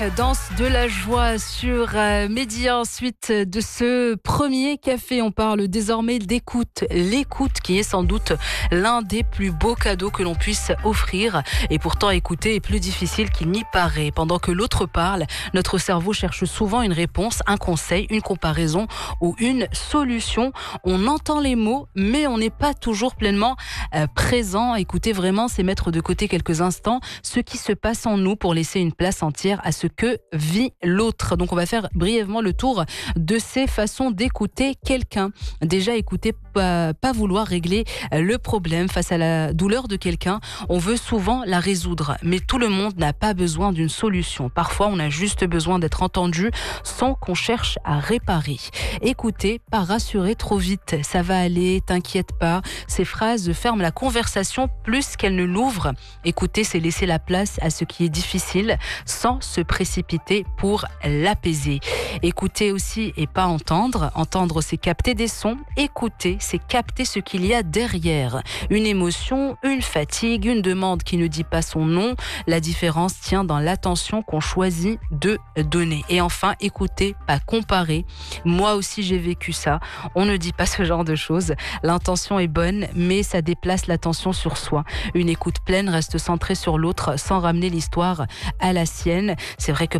Danse de la joie sur Média. Ensuite de ce premier café, on parle désormais d'écoute. L'écoute qui est sans doute l'un des plus beaux cadeaux que l'on puisse offrir. Et pourtant, écouter est plus difficile qu'il n'y paraît. Pendant que l'autre parle, notre cerveau cherche souvent une réponse, un conseil, une comparaison ou une solution. On entend les mots, mais on n'est pas toujours pleinement présent. Écouter vraiment, c'est mettre de côté quelques instants ce qui se passe en nous pour laisser une place entière à ce que vit l'autre. Donc on va faire brièvement le tour de ces façons d'écouter quelqu'un. Déjà, écouter, pas vouloir régler le problème face à la douleur de quelqu'un. On veut souvent la résoudre, mais tout le monde n'a pas besoin d'une solution. Parfois, on a juste besoin d'être entendu sans qu'on cherche à réparer. Écouter, pas rassurer trop vite. Ça va aller, t'inquiète pas. Ces phrases ferment la conversation plus qu'elles ne l'ouvrent. Écouter, c'est laisser la place à ce qui est difficile sans se précipiter pour l'apaiser. Écouter aussi et pas entendre. Entendre, c'est capter des sons. Écouter, c'est capter ce qu'il y a derrière. Une émotion, une fatigue, une demande qui ne dit pas son nom. La différence tient dans l'attention qu'on choisit de donner. Et enfin, écouter, pas comparer. Moi aussi, j'ai vécu ça. On ne dit pas ce genre de choses. L'intention est bonne, mais ça déplace l'attention sur soi. Une écoute pleine reste centrée sur l'autre sans ramener l'histoire à la sienne. C'est vrai que